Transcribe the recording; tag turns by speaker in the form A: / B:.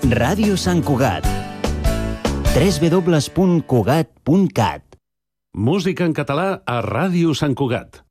A: Ràdio Sant Cugat. www.cugat.cat.
B: Música en català a Ràdio Sant Cugat.